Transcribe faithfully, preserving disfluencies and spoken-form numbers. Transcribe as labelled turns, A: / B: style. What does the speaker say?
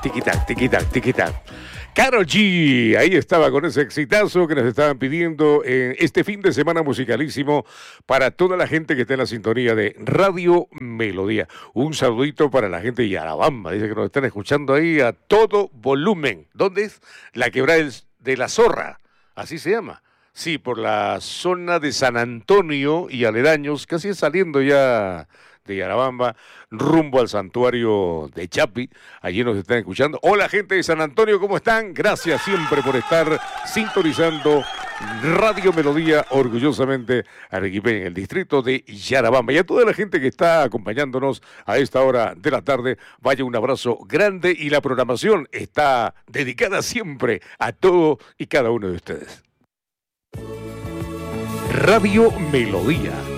A: tiquitac, tiquitac, tiquitac. Karol G, ahí estaba con ese exitazo que nos estaban pidiendo en este fin de semana musicalísimo para toda la gente que está en la sintonía de Radio Melodía. Un saludito para la gente de Yarabamba, dice que nos están escuchando ahí a todo volumen. ¿Dónde es? La Quebrada de la Zorra, así se llama. Sí, por la zona de San Antonio y aledaños, casi saliendo ya de Yarabamba, rumbo al santuario de Chapi. Allí nos están escuchando. Hola, gente de San Antonio, ¿cómo están? Gracias siempre por estar sintonizando Radio Melodía, orgullosamente arequipeña, en el distrito de Yarabamba. Y a toda la gente que está acompañándonos a esta hora de la tarde, vaya un abrazo grande, y la programación está dedicada siempre a todo y cada uno de ustedes. Radio Melodía,